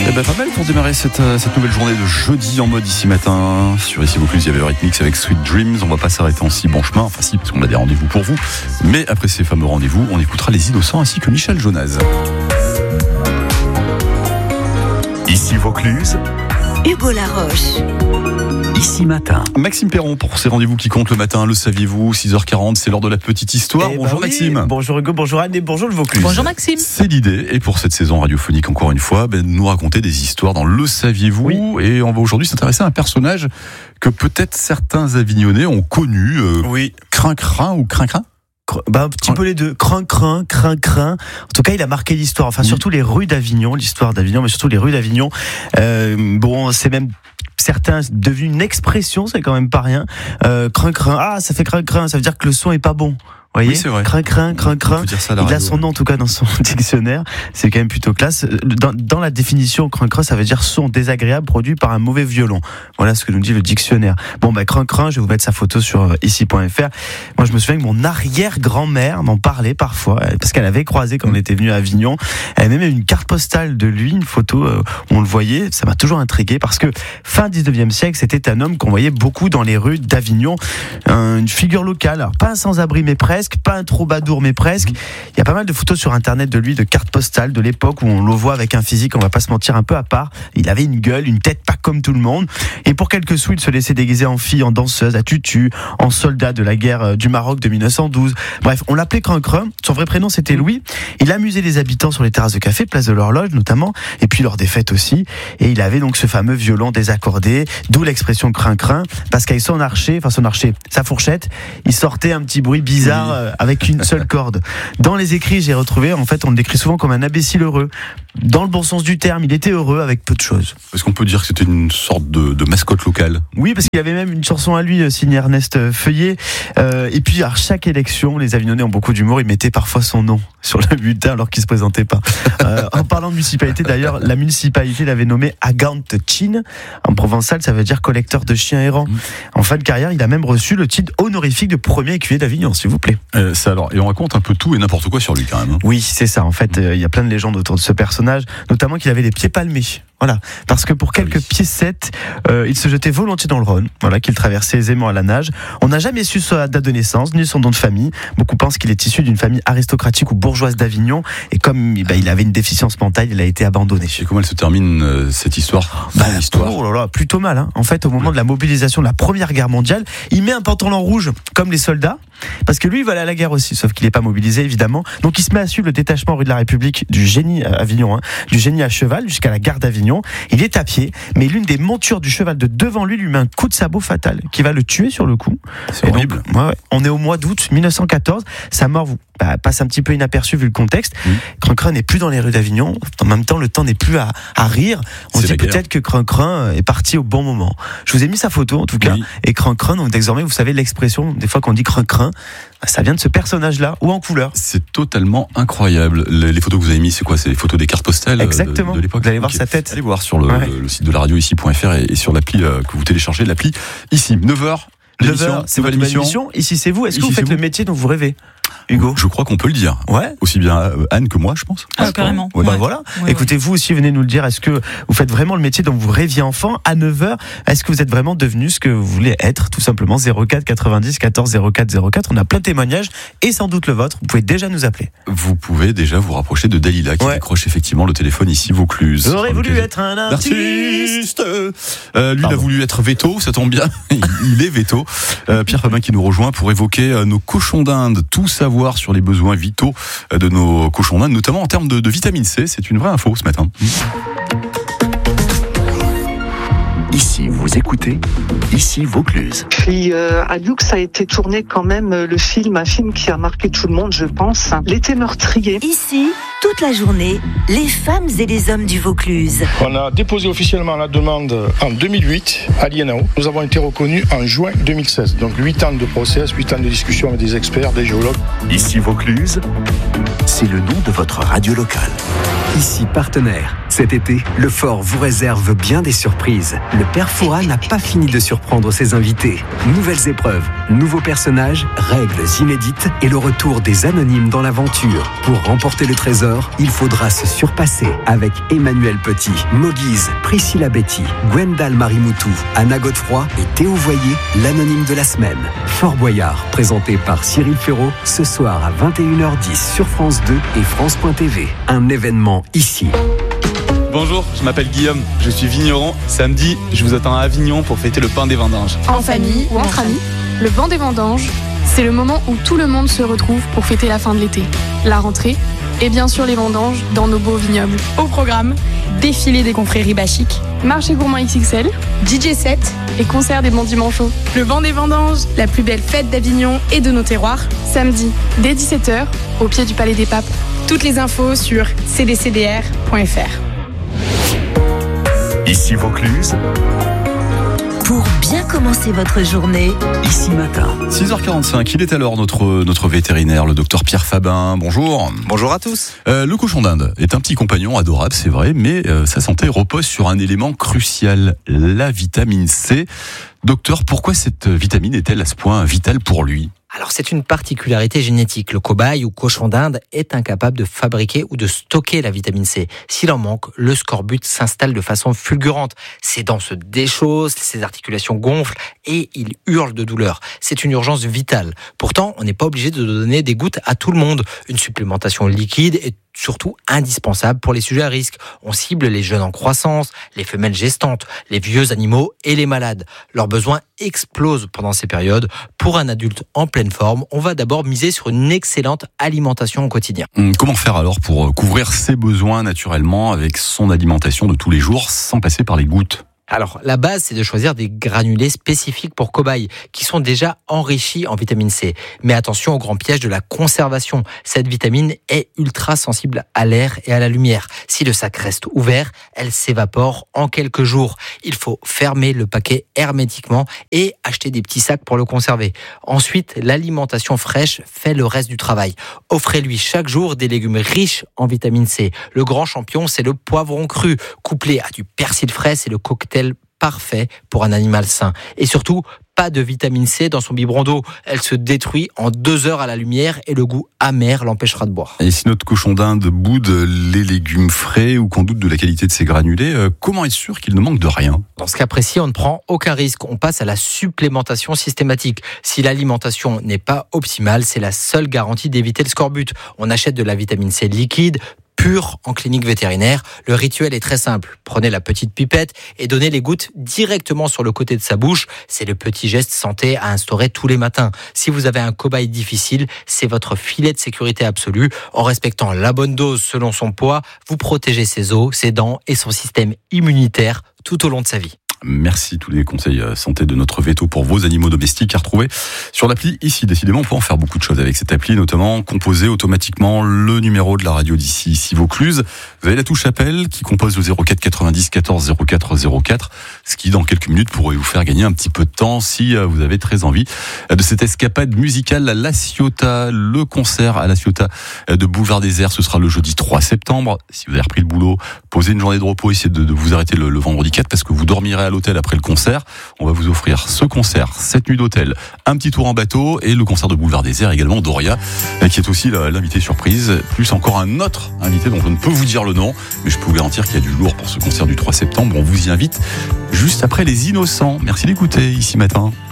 Pas mal pour démarrer cette nouvelle journée de jeudi en mode ici matin. Sur Ici Vaucluse, il y avait Eurythmics avec Sweet Dreams. On va pas s'arrêter en si bon chemin. Enfin si, parce qu'on a des rendez-vous pour vous. Mais après ces fameux rendez-vous, on écoutera Les Innocents ainsi que Michel Jonas. Ici Vaucluse, Hugo Laroche. Ici matin. Maxime Perron pour ces rendez-vous qui comptent le matin, le saviez-vous, 6h40, c'est l'heure de la petite histoire. Bonjour Maxime. Bonjour Hugo, bonjour Anne et bonjour le Vaucluse. Bonjour Maxime. C'est l'idée, et pour cette saison radiophonique encore une fois, de nous raconter des histoires dans le saviez-vous. Oui. Et on va aujourd'hui s'intéresser à un personnage que peut-être certains Avignonnais ont connu. Crin-crin ou crin-crin ? Un petit peu les deux, crin-crin. En tout cas, il a marqué l'histoire, enfin surtout les rues d'Avignon, l'histoire d'Avignon, mais surtout les rues d'Avignon. C'est même certains devenu une expression, c'est quand même pas rien. Crin-crin, ça fait crin-crin, ça veut dire que le son est pas bon. Vous voyez, oui, c'est vrai. Crin-crin. Il a son nom en tout cas dans son dictionnaire. C'est quand même plutôt classe. Dans la définition, crin-crin, ça veut dire son désagréable produit par un mauvais violon. Voilà ce que nous dit le dictionnaire. Crin-crin, je vais vous mettre sa photo sur ici.fr. Moi, je me souviens que mon arrière-grand-mère m'en parlait parfois, parce qu'elle avait croisé quand on était venu à Avignon. Elle avait même une carte postale de lui, une photo où on le voyait. Ça m'a toujours intrigué parce que fin 19e siècle, c'était un homme qu'on voyait beaucoup dans les rues d'Avignon. Une figure locale. Alors, pas un sans-abri, mais presque. Pas un troubadour, mais presque. Il y a pas mal de photos sur internet de lui, de cartes postales de l'époque où on le voit avec un physique, on va pas se mentir, un peu à part. Il avait une gueule, une tête pas comme tout le monde. Et pour quelques sous, il se laissait déguiser en fille, en danseuse, à tutu, en soldat de la guerre du Maroc de 1912. Bref, on l'appelait Crin-Crin. Son vrai prénom, c'était Louis. Il amusait les habitants sur les terrasses de café, place de l'Horloge notamment, et puis lors des fêtes aussi. Et il avait donc ce fameux violon désaccordé, d'où l'expression Crin-Crin, parce qu'avec sa fourchette, il sortait un petit bruit bizarre. Avec une seule corde. Dans les écrits, j'ai retrouvé, en fait, on le décrit souvent comme un imbécile heureux. Dans le bon sens du terme, il était heureux avec peu de choses. Est-ce qu'on peut dire que c'était une sorte de mascotte locale ? Oui, parce qu'il y avait même une chanson à lui, signée Ernest Feuillet. Et puis, à chaque élection, les Avignonnais ont beaucoup d'humour, ils mettaient parfois son nom sur le bulletin alors qu'il ne se présentait pas. En parlant de municipalité, d'ailleurs, la municipalité l'avait nommé Agantchin. En provençal, ça veut dire collecteur de chiens errants. En fin de carrière, il a même reçu le titre honorifique de premier écuyer d'Avignon, s'il vous plaît. Et on raconte un peu tout et n'importe quoi sur lui quand même. Oui, c'est ça. En fait, il y a plein de légendes autour de ce personnage, notamment qu'il avait les pieds palmés. Voilà, parce que pour quelques piécettes, il se jetait volontiers dans le Rhône, qu'il traversait aisément à la nage. On n'a jamais su sa date de naissance, ni son nom de famille. Beaucoup pensent qu'il est issu d'une famille aristocratique ou bourgeoise d'Avignon, et comme il avait une déficience mentale, il a été abandonné. Et comment elle se termine cette histoire ? Plutôt mal. En fait, au moment de la mobilisation de la Première Guerre mondiale, il met un pantalon rouge, comme les soldats, parce que lui, il va aller à la guerre aussi, sauf qu'il n'est pas mobilisé, évidemment. Donc il se met à suivre le détachement rue de la République du génie à Avignon, du génie à cheval, jusqu'à la gare d'Avignon. Il est à pied, mais l'une des montures du cheval de devant lui met un coup de sabot fatal qui va le tuer sur le coup. C'est horrible. Donc, on est au mois d'août 1914. Sa mort passe un petit peu inaperçue vu le contexte. Crin-Crin n'est plus dans les rues d'Avignon. En même temps, le temps n'est plus à rire. On se dit peut-être que Crin-Crin est parti au bon moment. Je vous ai mis sa photo en tout cas. Et Crin-Crin, donc désormais, vous savez l'expression, des fois qu'on dit Crin-Crin, ça vient de ce personnage-là, ou en couleur. C'est totalement incroyable. Les photos que vous avez mises, c'est quoi ? C'est les photos des cartes postales Exactement. De l'époque. Vous allez voir sa tête. Allez voir sur le site de la radio ici.fr et sur l'appli que vous téléchargez, l'appli ici, 9h. 9h, c'est votre émission. Ici, c'est vous. Est-ce que vous faites le métier dont vous rêvez, Hugo ? Je crois qu'on peut le dire. Ouais. Aussi bien Anne que moi, je pense. Carrément. Voilà. Écoutez, vous aussi, venez nous le dire. Est-ce que vous faites vraiment le métier dont vous rêviez enfant à 9h ? Est-ce que vous êtes vraiment devenu ce que vous voulez être ? Tout simplement, 04 90 14 04 04. On a plein de témoignages et sans doute le vôtre. Vous pouvez déjà nous appeler. Vous pouvez déjà vous rapprocher de Dalila qui décroche effectivement le téléphone ici, Vaucluse. J'aurais voulu être un artiste. Lui, il a voulu être veto, ça tombe bien. Il est veto. Pierre Fabin qui nous rejoint pour évoquer nos cochons d'Inde, tout savoir sur les besoins vitaux de nos cochons d'Inde, notamment en termes de vitamine C. C'est une vraie info ce matin. Ici, vous écoutez, ici Vaucluse. Puis à Lux a été tourné quand même un film qui a marqué tout le monde, je pense, L'été meurtrier. Ici, toute la journée, les femmes et les hommes du Vaucluse. On a déposé officiellement la demande en 2008 à l'INAO. Nous avons été reconnus en juin 2016. Donc 8 ans de process, 8 ans de discussion avec des experts, des géologues. Ici Vaucluse, c'est le nom de votre radio locale. ici partenaire. Cet été, le Fort vous réserve bien des surprises. Le Père Fouras n'a pas fini de surprendre ses invités. Nouvelles épreuves, nouveaux personnages, règles inédites et le retour des anonymes dans l'aventure. Pour remporter le trésor, il faudra se surpasser avec Emmanuel Petit, Moguise, Priscilla Betty, Gwendal Marimoutou, Anna Godefroy et Théo Voyer, l'anonyme de la semaine. Fort Boyard, présenté par Cyril Ferraud, ce soir à 21h10 sur France 2 et France.tv. Un événement ici. Bonjour, je m'appelle Guillaume, je suis vigneron. Samedi, je vous attends à Avignon pour fêter le pain des vendanges. En famille ou entre amis, le pain des vendanges, c'est le moment où tout le monde se retrouve pour fêter la fin de l'été, la rentrée et bien sûr les vendanges dans nos beaux vignobles. Au programme, défilé des confréries bachiques, marché gourmand XXL, DJ set et concert des bons dimanchos. Le banc des vendanges, la plus belle fête d'Avignon et de nos terroirs, samedi dès 17h au pied du Palais des Papes. Toutes les infos sur cdcdr.fr. Ici Vaucluse. Pour bien commencer votre journée, Ici Matin. 6h45, il est alors notre vétérinaire, le docteur Pierre Fabin. Bonjour. Bonjour à tous. Le cochon d'Inde est un petit compagnon adorable, c'est vrai, mais sa santé repose sur un élément crucial, la vitamine C. Docteur, pourquoi cette vitamine est-elle à ce point vitale pour lui ? Alors c'est une particularité génétique. Le cobaye ou cochon d'Inde est incapable de fabriquer ou de stocker la vitamine C. S'il en manque, le scorbut s'installe de façon fulgurante. Ses dents se déchaussent, ses articulations gonflent et il hurle de douleur. C'est une urgence vitale. Pourtant, on n'est pas obligé de donner des gouttes à tout le monde. Une supplémentation liquide est surtout indispensable pour les sujets à risque. On cible les jeunes en croissance, les femelles gestantes, les vieux animaux et les malades. Leurs besoins explosent pendant ces périodes. Pour un adulte en pleine forme, on va d'abord miser sur une excellente alimentation au quotidien. Comment faire alors pour couvrir ses besoins naturellement avec son alimentation de tous les jours sans passer par les gouttes ? Alors, la base, c'est de choisir des granulés spécifiques pour cobayes, qui sont déjà enrichis en vitamine C. Mais attention au grand piège de la conservation. Cette vitamine est ultra sensible à l'air et à la lumière. Si le sac reste ouvert, elle s'évapore en quelques jours. Il faut fermer le paquet hermétiquement et acheter des petits sacs pour le conserver. Ensuite, l'alimentation fraîche fait le reste du travail. Offrez-lui chaque jour des légumes riches en vitamine C. Le grand champion, c'est le poivron cru. Couplé à du persil frais, c'est le cocktail parfait pour un animal sain. Et surtout, pas de vitamine C dans son biberon d'eau. Elle se détruit en 2 heures à la lumière et le goût amer l'empêchera de boire. Et si notre cochon d'Inde boude les légumes frais ou qu'on doute de la qualité de ses granulés, comment être sûr qu'il ne manque de rien ? Dans ce cas précis, on ne prend aucun risque. On passe à la supplémentation systématique. Si l'alimentation n'est pas optimale, c'est la seule garantie d'éviter le scorbut. On achète de la vitamine C liquide, pure en clinique vétérinaire. Le rituel est très simple. Prenez la petite pipette et donnez les gouttes directement sur le côté de sa bouche. C'est le petit geste santé à instaurer tous les matins. Si vous avez un cobaye difficile, c'est votre filet de sécurité absolu. En respectant la bonne dose selon son poids, vous protégez ses os, ses dents et son système immunitaire tout au long de sa vie. Merci, tous les conseils santé de notre veto pour vos animaux domestiques à retrouver sur l'appli ici. Décidément, on peut en faire beaucoup de choses avec cette appli, notamment composer automatiquement le numéro de la radio d'ici, ici Vaucluse. Vous avez la touche appel qui compose le 04 90 14 04 04, ce qui dans quelques minutes pourrait vous faire gagner un petit peu de temps si vous avez très envie de cette escapade musicale à La Ciotat. Le concert à La Ciotat de Boulevard des Airs, ce sera le jeudi 3 septembre. Si vous avez repris le boulot, posez une journée de repos, essayez de vous arrêter le vendredi 4 parce que vous dormirez à l'hôtel après le concert. On va vous offrir ce concert, cette nuit d'hôtel, un petit tour en bateau et le concert de Boulevard des Airs également, Doria, qui est aussi l'invité surprise, plus encore un autre invité dont je ne peux vous dire le nom, mais je peux vous garantir qu'il y a du lourd pour ce concert du 3 septembre. On vous y invite juste après Les Innocents. Merci d'écouter Ici Matin.